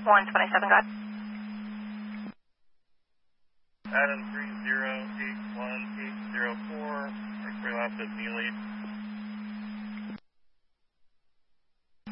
127, got. Adam 3081804, X-ray last at Neil